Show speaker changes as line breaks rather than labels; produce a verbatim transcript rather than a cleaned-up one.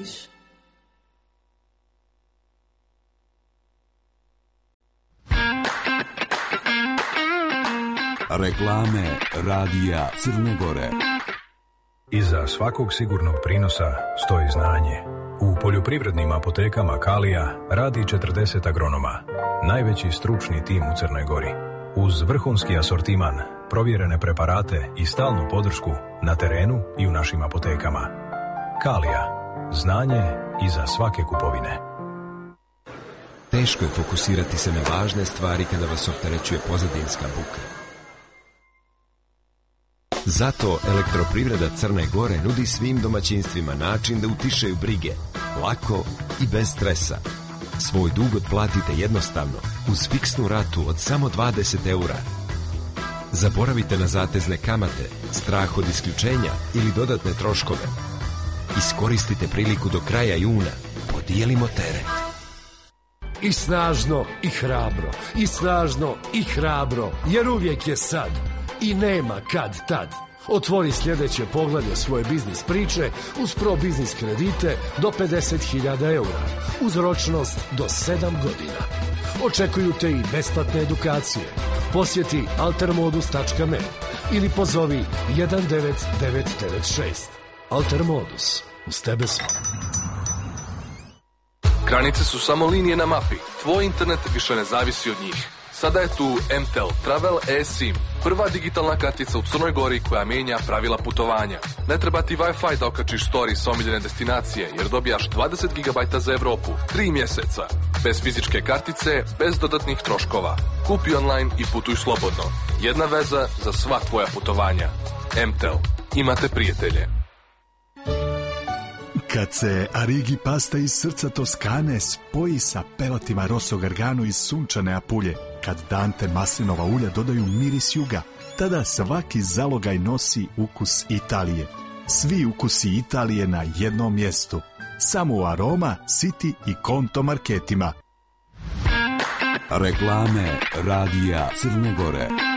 voliš.
Reklame radija Crne Gore.
Iza svakog sigurnog prinosa stoji znanje. U poljoprivrednim apotekama Kalija radi četrdeset agronoma, najveći stručni tim u Crnoj Gori. Uz vrhunski asortiman, provjerene preparate i stalnu podršku na terenu i u našim apotekama. Kalija, znanje iza svake kupovine.
Teško je fokusirati se na važne stvari kada vas opterećuje pozadinska buka. Zato Elektroprivreda Crne Gore nudi svim domaćinstvima način da utišaju brige, lako i bez stresa. Svoj dug otplatite jednostavno, uz fiksnu ratu od samo dvadeset eura. Zaboravite na zatezne kamate, strah od isključenja ili dodatne troškove. Iskoristite priliku do kraja juna. Podijelimo teret.
I snažno i hrabro, i snažno i hrabro, jer uvijek je sad i nema kad tad. Otvori sljedeće poglavlje svoje biznis priče uz Pro Biznis kredite do pedeset hiljada eura, uz ročnost do sedam godina. Očekuju te i besplatne edukacije. Posjeti altermodus tačka me ili pozovi jedan devet devet devet šest. Altermodus, uz tebe smo.
Granice su samo linije na mapi. Tvoj internet više ne zavisi od njih. Sada je tu M T L Travel eSIM, prva digitalna kartica u Crnoj Gori koja mijenja pravila putovanja. Ne treba ti Wi-Fi da okačiš story sa omiljene destinacije, jer dobijaš dvadeset gigabajta za Evropu, tri mjeseca. Bez fizičke kartice, bez dodatnih troškova. Kupi online i putuj slobodno. Jedna veza za sva tvoja putovanja. M T L. Imate prijatelje.
Kad se Arigi pasta iz srca Toskane spoji sa pelotima Rosso Gargano iz sunčane Apulje, kad Dante maslinova ulja dodaju miris juga, tada svaki zalogaj nosi ukus Italije. Svi ukusi Italije na jednom mjestu. Samo u Aroma, City i Konto marketima.
Reklame radija Crne Gore.